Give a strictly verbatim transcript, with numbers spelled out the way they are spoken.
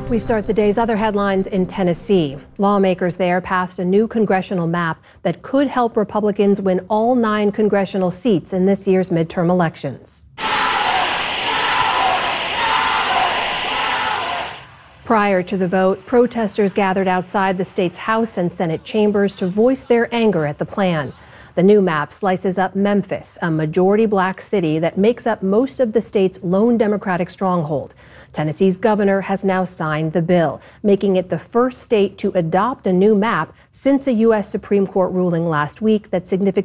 We start the day's other headlines in Tennessee. Lawmakers there passed a new congressional map that could help Republicans win all nine congressional seats in this year's midterm elections. Prior to the vote, protesters gathered outside the state's House and Senate chambers to voice their anger at the plan. The new map slices up Memphis, a majority black city that makes up most of the state's lone Democratic stronghold. Tennessee's governor has now signed the bill, making it the first state to adopt a new map since a U S Supreme Court ruling last week that significantly